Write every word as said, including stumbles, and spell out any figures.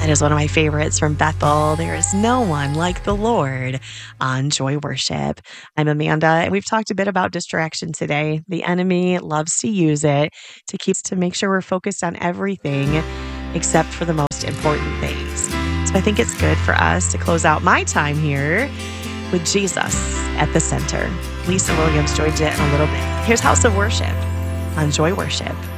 That is one of my favorites from Bethel. There is no one like the Lord on Joy Worship. I'm Amanda, and we've talked a bit about distraction today. The enemy loves to use it to keep to make sure we're focused on everything except for the most important things. So I think it's good for us to close out my time here with Jesus at the center. Lisa Williams joins it in a little bit. Here's House of Worship on Joy Worship.